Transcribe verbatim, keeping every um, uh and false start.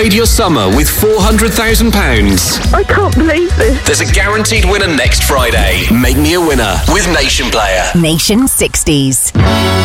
upgrade your summer with four hundred thousand pounds. I can't believe this. There's a guaranteed winner next Friday. Make me a winner with Nation Player. Nation sixties.